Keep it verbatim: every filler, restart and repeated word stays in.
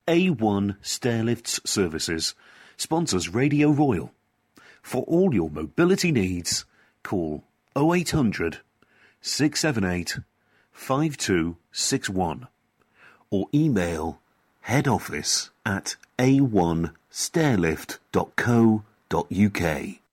A one Stairlifts Services sponsors Radio Royal. For all your mobility needs, call oh eight hundred, six seven eight, five two six one or email head office at a one stairlift dot co dot uk.